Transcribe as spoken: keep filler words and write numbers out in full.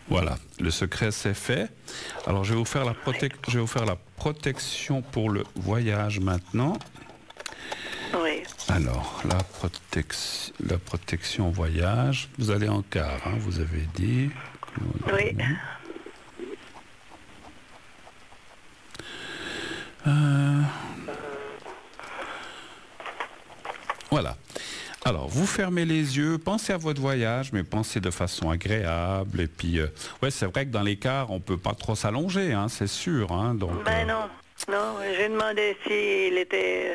Voilà, le secret c'est fait. Alors je vais vous faire la, protec- je vais vous faire la protection pour le voyage maintenant. Oui. Alors, la, protec- la protection voyage, vous allez en car, hein, vous avez dit. Oui. Euh... Voilà. Alors, vous fermez les yeux, pensez à votre voyage, mais pensez de façon agréable. Et puis, euh, ouais, c'est vrai que dans les cars, on peut pas trop s'allonger, hein, c'est sûr. Hein, donc, Ben euh... non, non, j'ai demandé s'il était